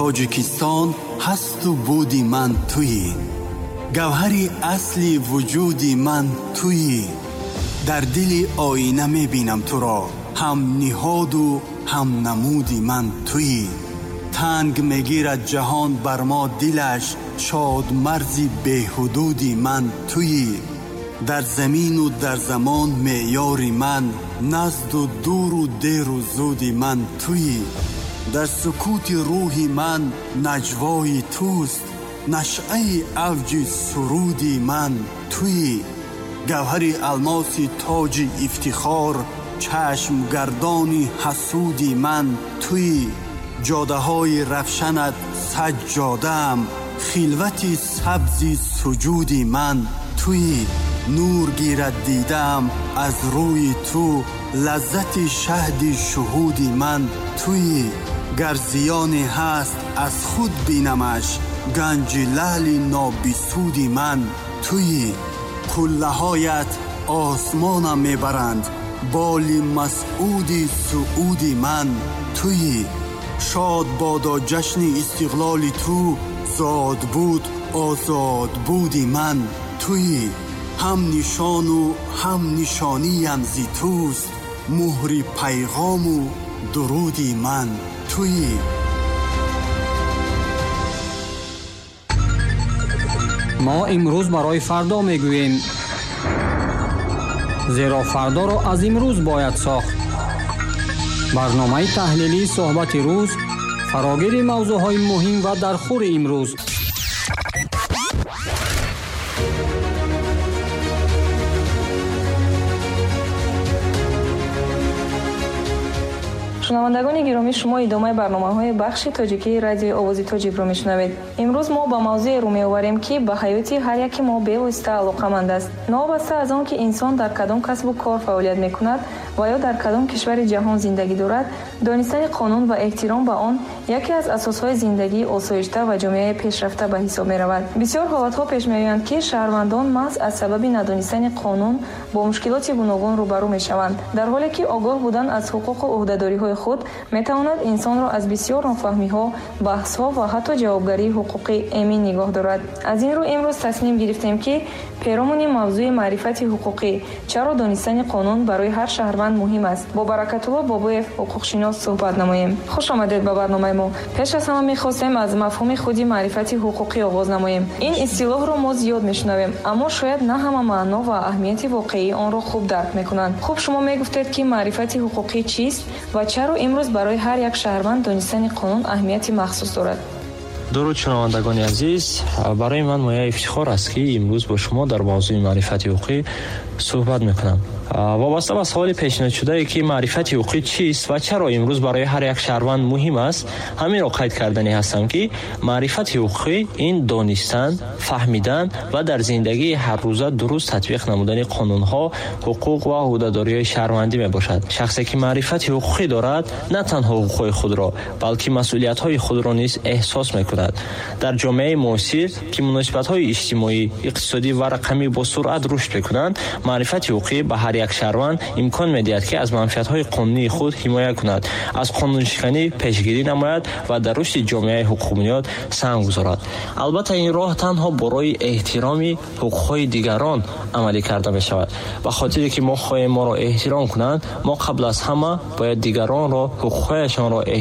تاجیکستان هست و بودی من تویی، گوهری اصلی وجودی من تویی. در دل آینه میبینم تو را، هم نهاد و هم نمودی من تویی. تنگ میگیرد جهان بر ما دلش، شاد مرزی بی‌حدودی من تویی. در زمین و در زمان معیاری من، نزد و دور و دیر و زودی من تویی. در سکوت روحی من نجوای توست، نشعه اوج سرودی من تویی. گوهر الماسی تاج افتخار، چشم گردانی حسودی من تویی. جاده های رفشنت سجاده‌ام، خلوتی سبزی سجودی من تویی. نور گیرد دیدم از روی تو، لذت شهد شهودی من تویی. گر زیانی هست از خود بینمش، گنج لعل نابسودی من تویی. قله هایت آسمانم میبرند، بال مسعودی سعودی من تویی. شاد بادا جشن استقلال تو، زاد بود آزاد بودی من تویی. هم نشان و هم نشانیم زی توست، مهر پیغام و درودی من تویی. ما امروز برای فردا میگوییم، زیرا فردا را از امروز باید ساخت. برنامه تحلیلی صحبت روز، فراگیر موضوعهای مهم و در خور امروز. شنوندگان گرامی، شما ادامه برنامه‌های بخش تاجیکی رادیو آواز تاجیک را میشنوید. امروز ما با موضوع رو می‌آوریم که به حیات هر یک ما به‌واسطه علاقه‌مند است. نوابسته از آن که انسان در کدام کسب و کار فعالیت می‌کند و یا در کدام کشور جهان زندگی دارد، دانستن قانون و احترام به آن یکی از اساس‌های زندگی آسایشته و جامعه پیشرفته به حساب می‌رود. بسیار حالت‌ها پیش می‌آیند که شهروندان محض از سبب ندانستن قانون با مشکلات گوناگون روبرو می‌شوند، در حالی که آگاه بودن از حقوق و عهده‌داری‌های خود می‌تواند انسان را از بسیار نافهمی‌ها، بحث‌ها و حتی جوابگری حقوقی امین نگاه دارد. از این رو امروز تصمیم گرفتیم که پیرامون موضوع معرفت حقوقی، چرا دانستن قانون برای هر شهروند مهم است، با برکت الله بابویف حقوقشناس صحبت نماییم. خوش آمدید به برنامه ما. پیش از همه می‌خواستیم از مفهوم خودی معرفت حقوقی آغاز نماییم. این اصطلاح را ما زیاد می‌شنویم، اما شاید نه همه معنا و اهمیت واقعی آن را خوب درک می‌کنند. خب شما می‌گفتید که معرفت حقوقی چیست و چرا امروز برای هر یک شهروند دانستن قانون اهمیت مخصوص دارد؟ درود شنوندگان عزیز، برای من مایه افتخار است که امروز با شما در موضوع معرفت حقوقی صحبت میکنم. وابسته به سوال پیشنهاد شده که معرفت حقوقی چیست و چرا امروز برای هر یک شهروند مهم است، همین را قید کردنی هستم که معرفت حقوقی این دانستن، فهمیدن و در زندگی هر روزه درست تطبیق نمودن قانون‌ها، حقوق و عهده‌داری‌های شهروندی میباشد. شخصی که معرفت حقوقی دارد نه تنها حقوق‌های خود را بلکه مسئولیت‌های خود را نیز احساس میکند. در جامعه معاصر که مناسبت‌های اجتماعی، اقتصادی و رقمی با سرعت رشد می‌کنند، معرفت حقوقی به هر یک شهروند امکان می‌دهد که از منفعت‌های قانونی خود حمایت کند، از قانون شکنی پیشگیری نماید و در رشد جامعه حقوق بنیاد سهم گذارد. البته این راه تنها برای احترام حقوق‌های دیگران عملی کرده می‌شود. به خاطر که ما خواهیم ما را احترام کنند، ما قبل از همه باید دیگران را حقوق‌هایشان را